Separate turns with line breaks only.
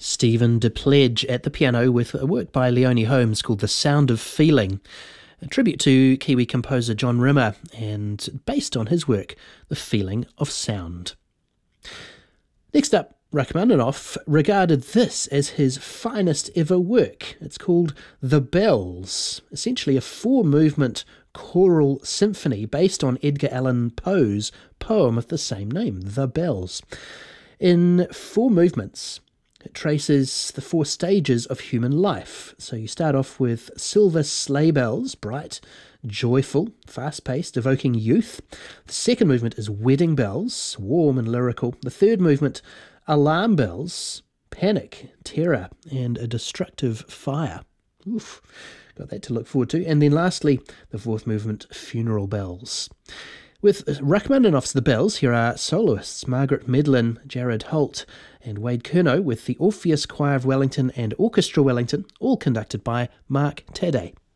Stephen DePledge at the piano with a work by Leonie Holmes called The Sound of Feeling, a tribute to Kiwi composer John Rimmer and based on his work, The Feeling of Sound. Next up, Rachmaninoff regarded this as his finest ever work. It's called The Bells, essentially a four-movement choral symphony based on Edgar Allan Poe's poem of the same name, The Bells. In four movements, it traces the four stages of human life. So you start off with silver sleigh bells, bright, joyful, fast-paced, evoking youth. The second movement is wedding bells, warm and lyrical. The third movement, alarm bells, panic, terror, and a destructive fire. Oof, got that to look forward to. And then lastly, the fourth movement, funeral bells. With Rachmaninoff's The Bells, here are soloists Margaret Medlin, Jared Holt, and Wade Curnow with the Orpheus Choir of Wellington and Orchestra Wellington, all conducted by Mark Tadday.